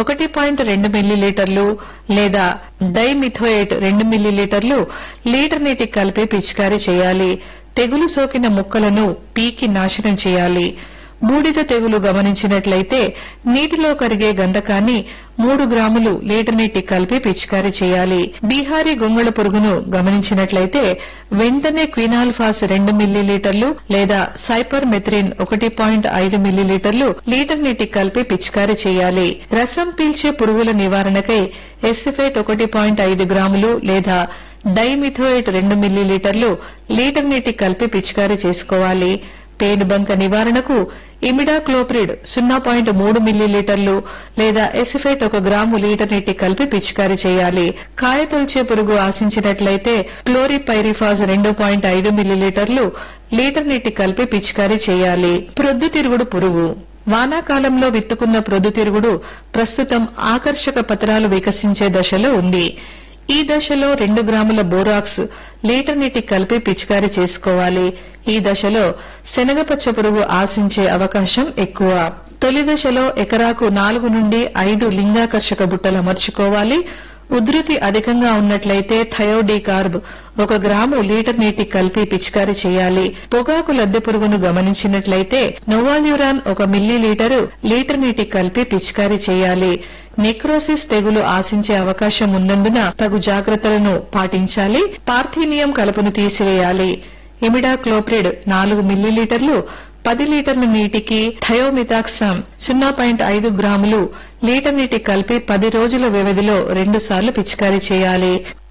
1.2 మిల్లీలీటర్లు లేదా డైమిథోయేట్ 2 మిల్లీలీటర్లు లీటర్ నీటికి కలిపి పిచికారీ చేయాలి. తెగులు సోకిన మొక్కలను పీకి నాశనం చేయాలి. బూడిద తెగులు గమనించినట్లయితే నీటిలో కరిగే గంధకాన్ని 3 గ్రాములు లీటర్ నీటికి కలిపి పిచికారీ చేయాలి. బీహారీ గొంగళ పురుగును గమనించినట్లయితే వెంటనే క్వినాల్ఫాస్ 2 మిల్లీలీటర్లు లేదా సైపర్మెథ్రిన్ 1.5 మిల్లీలీటర్లు లీటర్ నీటికి కలిపి పిచికారీ చేయాలి. రసం పీల్చే పురుగుల నివారణకై ఎసిఫేట్ 1.5 గ్రాములు లేదా డైమిథోయేట్ 2 మిల్లీలీటర్లు లీటర్ నీటికి కలిపి పిచికారీ చేసుకోవాలి. పేనుబంక నివారణకు ఇమిడాక్లోప్రిడ్ 0.3 మిల్లీలీటర్లు లేదా ఎసిఫేట్ 1 గ్రాము లీటర్ నీటికి కలిపి పిచికారీ చేయాలి. కాయతొలిచే పురుగు ఆశించినట్లయితే క్లోరిపైరిఫాస్ 2.5 మిల్లీలీటర్లు లీటర్ నీటికి కలిపి పిచికారీ చేయాలి. ప్రొద్దుతిరుగుడు పురుగు వానాకాలంలో విత్తుకున్న ప్రొద్దుతిరుగుడు ప్రస్తుతం ఆకర్షక పత్రాలు వికసించే దశలో ఉంది. ఈ దశలో 2 గ్రాముల బోరాక్స్ లీటర్ నీటికి కలిపి పిచికారీ చేసుకోవాలి. ఈ దశలో శనగపచ్చ పురుగు ఆశించే అవకాశం ఎక్కువ. తొలి దశలో ఎకరాకు 4 నుండి 5 లింగాకర్షక బుట్టలు అమర్చుకోవాలి. ఉధృతి అధికంగా ఉన్నట్లయితే థయోడీకార్బ్ 1 గ్రాము లీటర్ నీటికి కలిపి పిచికారీ చేయాలి. పొగాకు లద్దె పురుగును గమనించినట్లయితే నోవాల్యూరాన్ 1 మిల్లీలీటరు లీటర్ నీటికి కలిపి పిచికారీ చేయాలి. నెక్రోసిస్ తెగులు ఆశించే అవకాశం ఉన్నందున తగు జాగ్రత్తలను పాటించాలి. పార్థీనియం కలుపును తీసివేయాలి. ఇమిడాక్లోప్రిడ్ 4 మిల్లీలీటర్లు 10 లీటర్ల నీటికి థయోమిథాక్సామ్ 0.5 గ్రాములు లీటర్ నీటికి కలిపి 10 రోజుల వ్యవధిలో 2 సార్లు పిచికారీ చేయాలి.